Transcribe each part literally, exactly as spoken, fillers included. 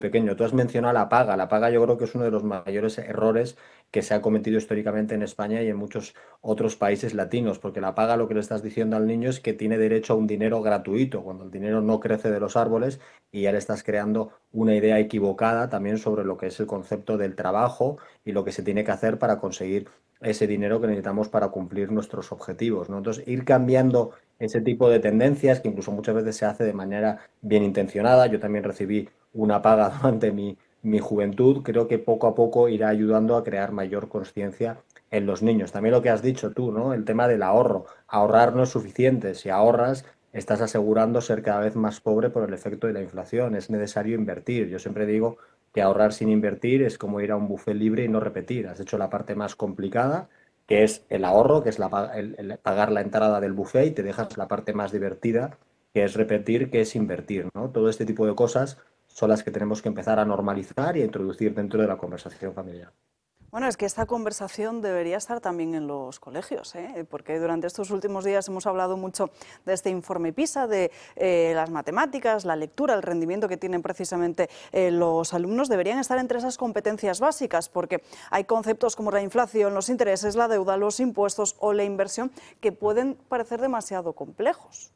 pequeño. Tú has mencionado la paga. La paga yo creo que es uno de los mayores errores que se ha cometido históricamente en España y en muchos otros países latinos, porque la paga lo que le estás diciendo al niño es que tiene derecho a un dinero gratuito, cuando el dinero no crece de los árboles y ya le estás creando una idea equivocada también sobre lo que es el concepto del trabajo y lo que se tiene que hacer para conseguir ese dinero que necesitamos para cumplir nuestros objetivos, ¿no? Entonces, ir cambiando ese tipo de tendencias, que incluso muchas veces se hace de manera bien intencionada. Yo también recibí una paga durante mi, mi juventud, creo que poco a poco irá ayudando a crear mayor conciencia en los niños. También lo que has dicho tú, ¿no? El tema del ahorro. Ahorrar no es suficiente. Si ahorras, estás asegurando ser cada vez más pobre por el efecto de la inflación. Es necesario invertir. Yo siempre digo que ahorrar sin invertir es como ir a un buffet libre y no repetir. Has hecho la parte más complicada, que es el ahorro, que es la, el, el pagar la entrada del buffet, y te dejas la parte más divertida, que es repetir, que es invertir, ¿no? Todo este tipo de cosas son las que tenemos que empezar a normalizar y a introducir dentro de la conversación familiar. Bueno, es que esta conversación debería estar también en los colegios, ¿eh? Porque durante estos últimos días hemos hablado mucho de este informe PISA, de eh, las matemáticas, la lectura, el rendimiento que tienen precisamente eh, los alumnos. Deberían estar entre esas competencias básicas, porque hay conceptos como la inflación, los intereses, la deuda, los impuestos o la inversión que pueden parecer demasiado complejos.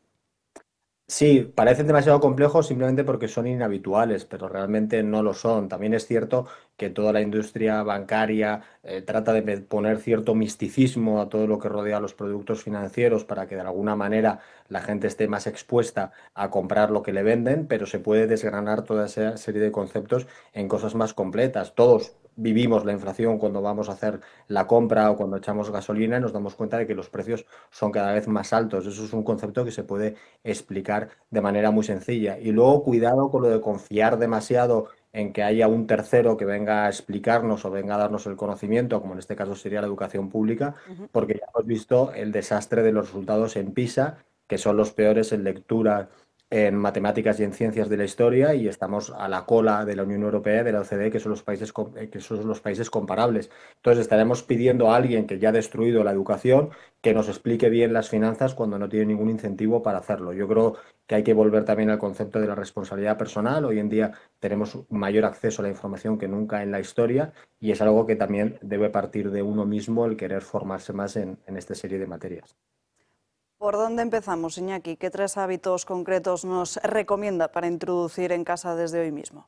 Sí, parecen demasiado complejos simplemente porque son inhabituales, pero realmente no lo son. También es cierto que toda la industria bancaria eh, trata de me- poner cierto misticismo a todo lo que rodea a los productos financieros para que de alguna manera la gente esté más expuesta a comprar lo que le venden, pero se puede desgranar toda esa serie de conceptos en cosas más completas. Todos vivimos la inflación cuando vamos a hacer la compra o cuando echamos gasolina y nos damos cuenta de que los precios son cada vez más altos. Eso es un concepto que se puede explicar de manera muy sencilla. Y luego cuidado con lo de confiar demasiado en que haya un tercero que venga a explicarnos o venga a darnos el conocimiento, como en este caso sería la educación pública, Ujú. porque ya hemos visto el desastre de los resultados en PISA, que son los peores en lectura, en matemáticas y en ciencias de la historia, y estamos a la cola de la Unión Europea y de la O C D E, que son los países, com- eh, que son los países comparables. Entonces estaremos pidiendo a alguien que ya ha destruido la educación que nos explique bien las finanzas cuando no tiene ningún incentivo para hacerlo. Yo creo que hay que volver también al concepto de la responsabilidad personal. Hoy en día tenemos mayor acceso a la información que nunca en la historia, y es algo que también debe partir de uno mismo el querer formarse más en, en esta serie de materias. ¿Por dónde empezamos, Iñaki? ¿Qué tres hábitos concretos nos recomienda para introducir en casa desde hoy mismo?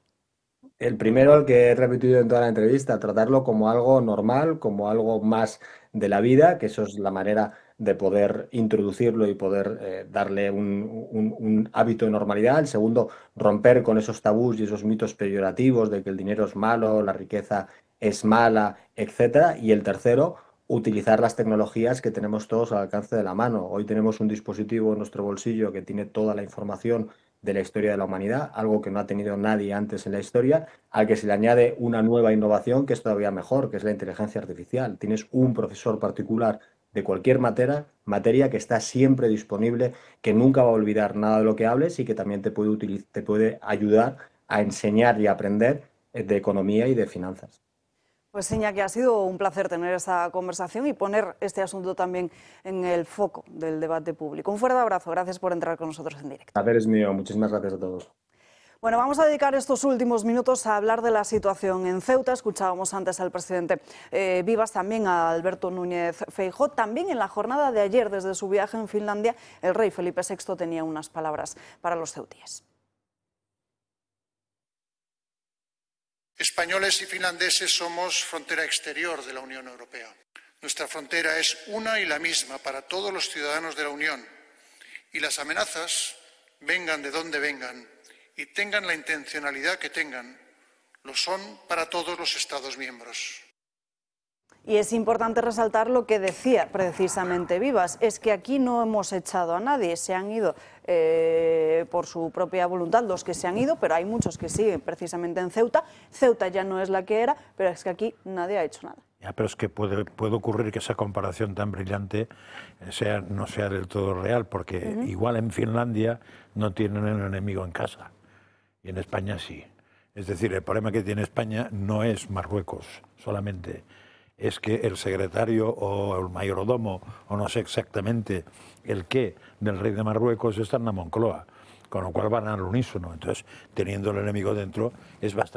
El primero, el que he repetido en toda la entrevista, tratarlo como algo normal, como algo más de la vida, que eso es la manera de poder introducirlo y poder eh, darle un, un- un hábito de normalidad. El segundo, romper con esos tabús y esos mitos peyorativos de que el dinero es malo, la riqueza es mala, etcétera. Y el tercero, utilizar las tecnologías que tenemos todos al alcance de la mano. Hoy tenemos un dispositivo en nuestro bolsillo que tiene toda la información de la historia de la humanidad, algo que no ha tenido nadie antes en la historia, al que se le añade una nueva innovación que es todavía mejor, que es la inteligencia artificial. Tienes un profesor particular de cualquier materia, materia que está siempre disponible, que nunca va a olvidar nada de lo que hables y que también te puede, utiliz- te puede ayudar a enseñar y aprender eh, de economía y de finanzas. Pues Iñaki, ha sido un placer tener esta conversación y poner este asunto también en el foco del debate público. Un fuerte abrazo, gracias por entrar con nosotros en directo. Placer es mío, muchísimas gracias a todos. Bueno, vamos a dedicar estos últimos minutos a hablar de la situación en Ceuta. Escuchábamos antes al presidente eh, Vivas, también a Alberto Núñez Feijóo. También en la jornada de ayer, desde su viaje en Finlandia, el rey Felipe sexto tenía unas palabras para los ceutíes. Españoles y finlandeses somos frontera exterior de la Unión Europea. Nuestra frontera es una y la misma para todos los ciudadanos de la Unión, y las amenazas, vengan de donde vengan y tengan la intencionalidad que tengan, lo son para todos los Estados miembros. Y es importante resaltar lo que decía precisamente Vivas, es que aquí no hemos echado a nadie, se han ido eh, por su propia voluntad los que se han ido, pero hay muchos que siguen precisamente en Ceuta. Ceuta ya no es la que era, pero es que aquí nadie ha hecho nada. Ya, pero es que puede, puede ocurrir que esa comparación tan brillante sea, no sea del todo real, porque uh-huh. igual en Finlandia no tienen un enemigo en casa, y en España sí. Es decir, el problema que tiene España no es Marruecos solamente, es que el secretario o el mayordomo, o no sé exactamente el qué, del rey de Marruecos está en la Moncloa. con lo cual van al unísono. Entonces, teniendo el enemigo dentro, es bastante